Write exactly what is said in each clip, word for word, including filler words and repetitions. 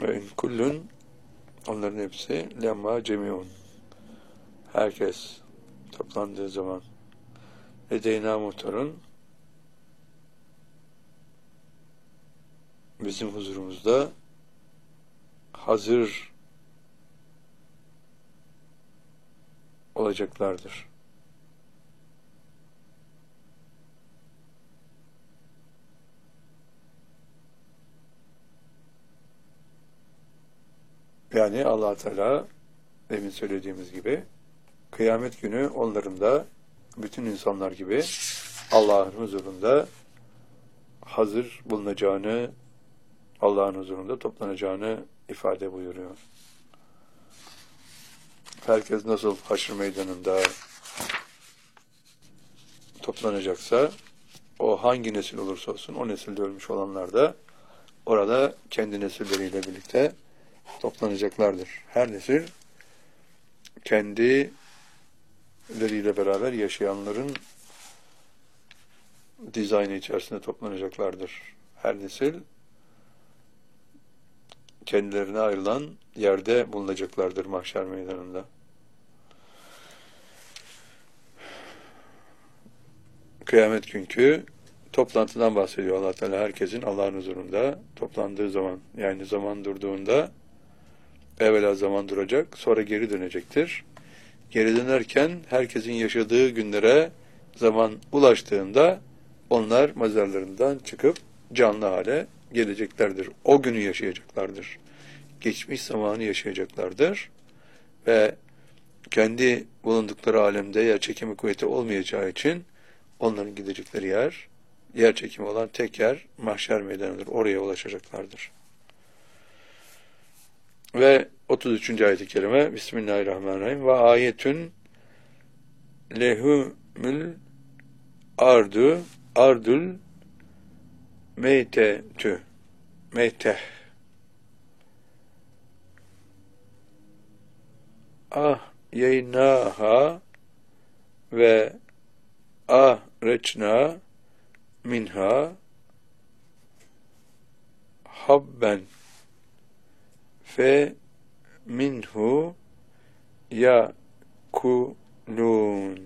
Ve in kullun, onların hepsi lemma cemiun. Herkes toplandığı zaman ledeyna muhtarın, bizim huzurumuzda hazır olacaklardır. Yani Allah Teala demin söylediğimiz gibi kıyamet günü onların da bütün insanlar gibi Allah'ın huzurunda hazır bulunacağını, Allah'ın huzurunda toplanacağını ifade buyuruyor. Herkes nasıl haşr meydanında toplanacaksa, o hangi nesil olursa olsun, o nesilde ölmüş olanlar da orada kendi nesilleriyle birlikte toplanacaklardır. Her nesil kendileriyle beraber yaşayanların dizaynı içerisinde toplanacaklardır. Her nesil kendilerine ayrılan yerde bulunacaklardır mahşer meydanında. Kıyamet günkü toplantıdan bahsediyor Allah Teala. Herkesin Allah'ın huzurunda toplandığı zaman, yani zaman durduğunda evvela zaman duracak, sonra geri dönecektir. Geri dönerken herkesin yaşadığı günlere zaman ulaştığında onlar mezarlarından çıkıp canlı hale geleceklerdir. O günü yaşayacaklardır. Geçmiş zamanı yaşayacaklardır. Ve kendi bulundukları alemde yer çekimi kuvveti olmayacağı için onların gidecekleri yer, yer çekimi olan tek yer mahşer meydanıdır. Oraya ulaşacaklardır. Ve otuz üçüncü ayet-i kerime Bismillahirrahmanirrahim. Ve ayetün lehumül ardu ardul meytetü meyteh ah yeynaha ve ahreçna minha habben fe minhu yakulun.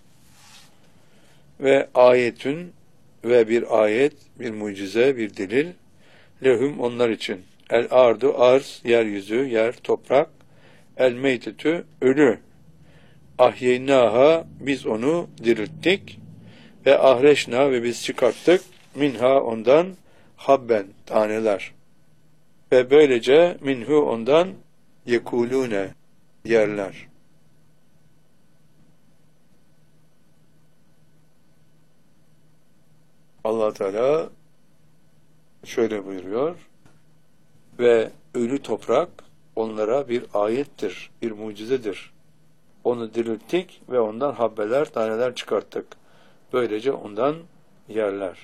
Ve ayetün, ve bir ayet, bir mucize, bir delil, lehum onlar için, el ardu arz, yeryüzü, yer, toprak, el meytetü, ölü, ahyeynaha, biz onu dirilttik, ve ahreşna, ve biz çıkarttık, minha ondan, habben, taneler, ve böylece minhu ondan, yekulune, yerler. Allah Teala şöyle buyuruyor: ve ölü toprak onlara bir ayettir, bir mucizedir. Onu dirilttik ve ondan habbeler, taneler çıkarttık. Böylece ondan yerler.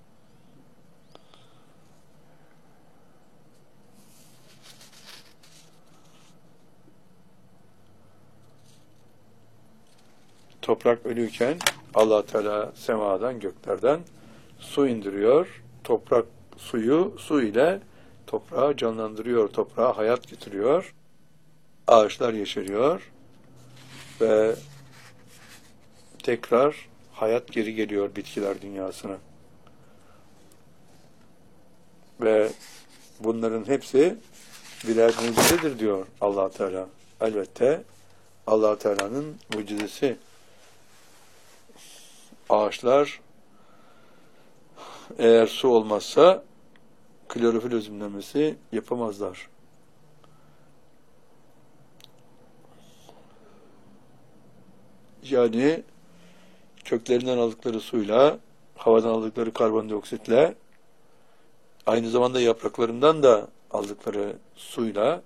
Toprak ölüyken Allah Teala semadan, göklerden su indiriyor. Toprak suyu, su ile toprağı canlandırıyor. Toprağa hayat getiriyor. Ağaçlar yeşeriyor. Ve tekrar hayat geri geliyor bitkiler dünyasına. Ve bunların hepsi birer mucizedir diyor Allah Teala. Elbette Allah Teala'nın mucizesi. Ağaçlar eğer su olmazsa klorofil özümlenmesi yapamazlar. Yani köklerinden aldıkları suyla, havadan aldıkları karbondioksitle, aynı zamanda yapraklarından da aldıkları suyla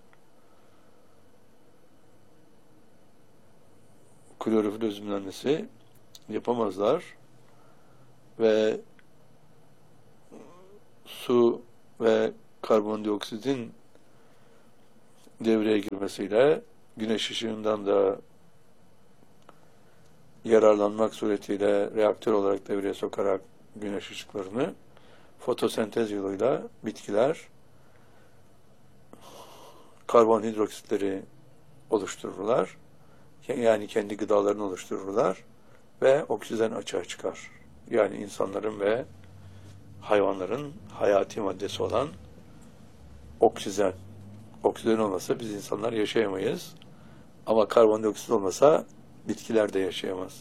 klorofil özümlenmesi yapamazlar. Ve su ve karbondioksitin devreye girmesiyle güneş ışığından da yararlanmak suretiyle reaktör olarak devreye sokarak güneş ışıklarını fotosentez yoluyla bitkiler karbonhidroksitleri oluştururlar. Yani kendi gıdalarını oluştururlar ve oksijen açığa çıkar. Yani insanların ve hayvanların hayati maddesi olan oksijen. Oksijen olmasa biz insanlar yaşayamayız. Ama karbondioksit olmasa bitkiler de yaşayamaz.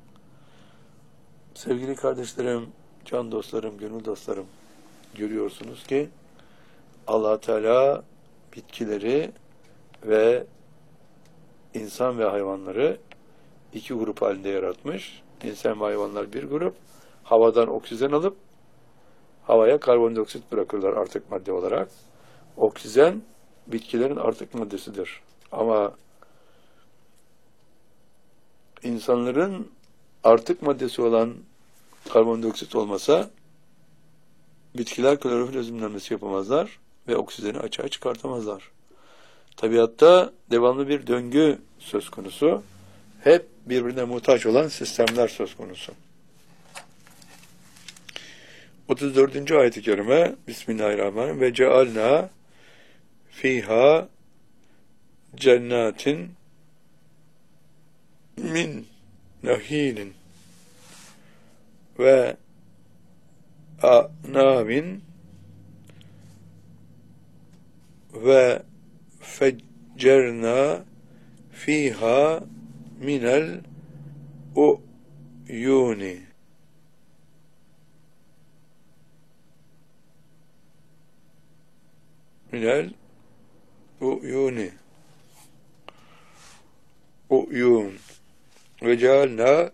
Sevgili kardeşlerim, can dostlarım, gönül dostlarım, görüyorsunuz ki Allah Teala bitkileri ve insan ve hayvanları iki grup halinde yaratmış. İnsan ve hayvanlar bir grup. Havadan oksijen alıp havaya karbondioksit bırakırlar artık madde olarak. Oksijen bitkilerin artık maddesidir. Ama insanların artık maddesi olan karbondioksit olmasa bitkiler klorofil özümlenmesi yapamazlar ve oksijeni açığa çıkartamazlar. Tabiatta devamlı bir döngü söz konusu. Hep birbirine muhtaç olan sistemler söz konusu. otuz dördüncü ayet-i kerime Bismillahirrahmanirrahim ve cealna fiha cennetin min nahilin ve anabin ve feccerna fiha minel uyuni minel uyuni uyun ve cealna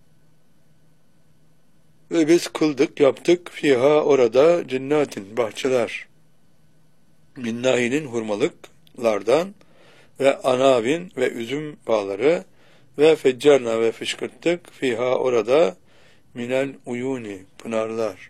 ve biz kıldık, yaptık fiha orada cennetin bahçeler min nahilin hurmalıklardan ve anavin ve üzüm bağları ve feccarna ve fışkırttık fiha orada minel uyuni pınarlar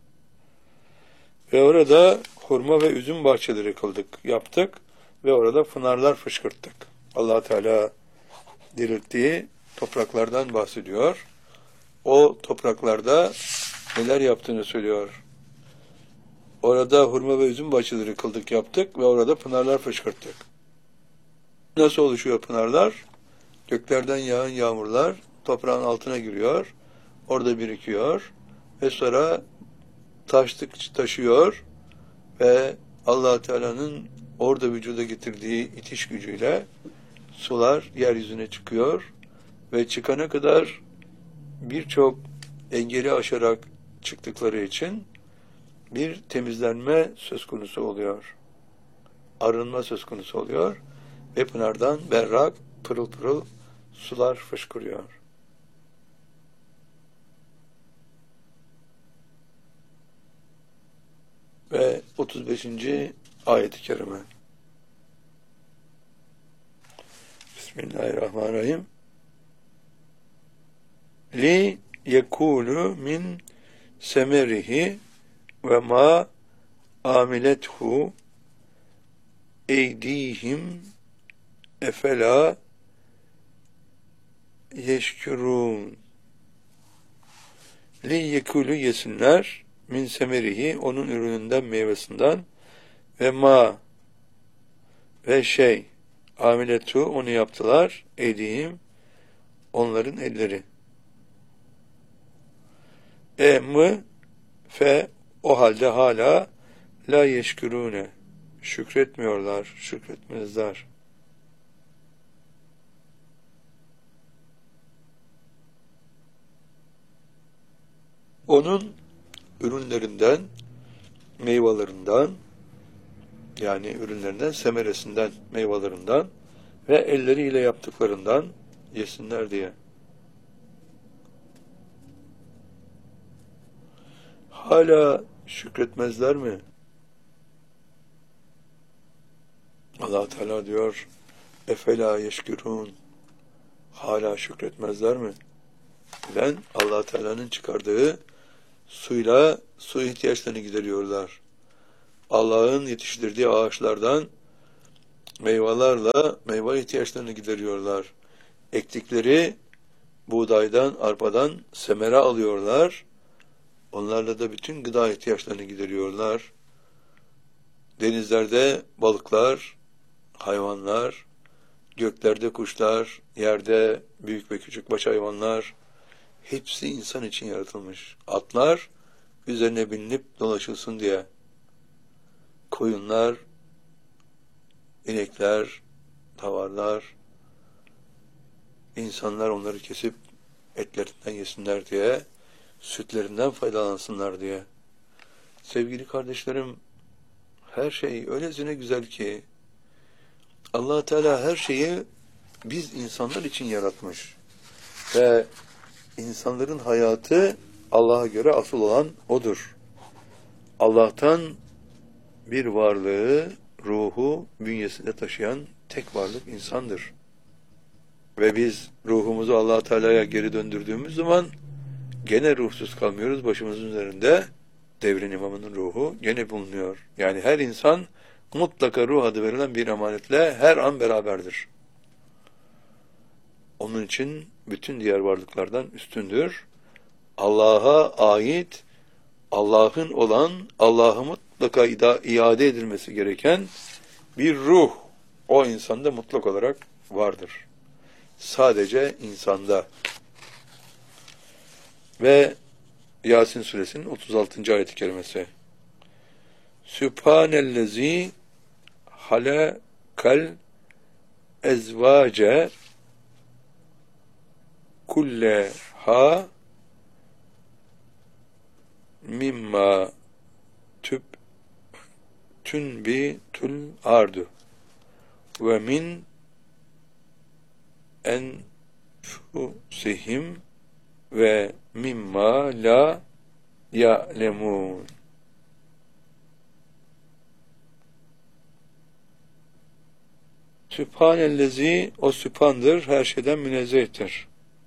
ve orada hurma ve üzüm bahçeleri kıldık, yaptık ve orada pınarlar fışkırttık. Allah Teala dirilttiği topraklardan bahsediyor. O topraklarda neler yaptığını söylüyor. Orada hurma ve üzüm bahçeleri kıldık, yaptık ve orada pınarlar fışkırttık. Nasıl oluşuyor pınarlar? Göklerden yağan yağmurlar toprağın altına giriyor, orada birikiyor ve sonra taştık taşıyor ve Allah Teala'nın orada vücuda getirdiği itiş gücüyle sular yeryüzüne çıkıyor ve çıkana kadar birçok engeli aşarak çıktıkları için bir temizlenme söz konusu oluyor. Arınma söz konusu oluyor ve pınardan berrak, pırıl pırıl sular fışkırıyor. Ve otuz beşinci ayet-i kerime. Bismillahirrahmanirrahim. Li yekulu min semerihi ve ma amilethu eydihim efela yeşkürûn. Li yekulu yesinler min semerihi onun ürününden meyvesinden ve ma ve şey amiletu onu yaptılar eydihim onların elleri. E mı fe o halde hala la yeşkürûne şükretmiyorlar, şükretmezler. Onun ürünlerinden, meyvelerinden, yani ürünlerinden, semeresinden, meyvelerinden ve elleriyle yaptıklarından yesinler diye. Hala şükretmezler mi? Allah Teala diyor, efela yeşkürûn, hala şükretmezler mi? Ben Allah Teala'nın çıkardığı suyla su ihtiyaçlarını gideriyorlar. Allah'ın yetiştirdiği ağaçlardan meyvelerle meyve ihtiyaçlarını gideriyorlar. Ektikleri buğdaydan, arpadan semere alıyorlar. Onlarla da bütün gıda ihtiyaçlarını gideriyorlar. Denizlerde balıklar hayvanlar, göklerde kuşlar, yerde büyük ve küçük baş hayvanlar, hepsi insan için yaratılmış. Atlar, üzerine binilip dolaşılsın diye. Koyunlar, inekler, davarlar, insanlar onları kesip etlerinden yesinler diye, sütlerinden faydalansınlar diye. Sevgili kardeşlerim, her şey öylesine güzel ki, Allah Teala her şeyi biz insanlar için yaratmış. Ve insanların hayatı Allah'a göre asıl olan O'dur. Allah'tan bir varlığı, ruhu bünyesinde taşıyan tek varlık insandır. Ve biz ruhumuzu Allah Teala'ya geri döndürdüğümüz zaman gene ruhsuz kalmıyoruz. Başımızın üzerinde devrin imamının ruhu gene bulunuyor. Yani her insan mutlaka ruh adı verilen bir emanetle her an beraberdir. Onun için bütün diğer varlıklardan üstündür. Allah'a ait, Allah'ın olan, Allah'a mutlaka iade edilmesi gereken bir ruh o insanda mutlak olarak vardır. Sadece insanda. Ve Yasin suresinin otuz altıncı ayet-i kerimesi. Sübhanellezi halakal ezvace kulleha mimma tüb tünbitul ardu ve min enfusihim ve mimma la ya'lemun. Sübhanellezi, o sübhandır, her şeyden münezzehtir.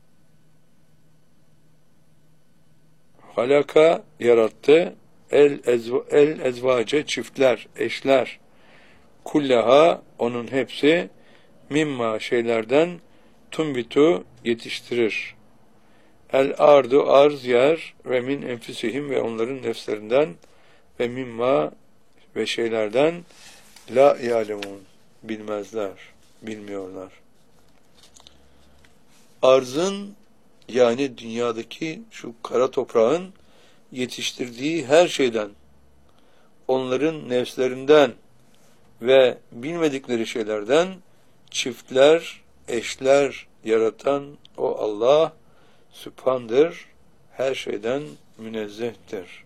Halaka, yarattı, el, ezva, el ezvace, çiftler, eşler, kullaha, onun hepsi, mimma, şeylerden, tumbitu, yetiştirir. El ardu, arz yer, ve min enfusihim, ve onların nefslerinden, ve mimma, ve şeylerden, la ya'lemun, bilmezler, bilmiyorlar. Arzın, yani dünyadaki şu kara toprağın yetiştirdiği her şeyden, onların nefslerinden ve bilmedikleri şeylerden çiftler, eşler yaratan o Allah Sübhan'dır, her şeyden münezzehtir.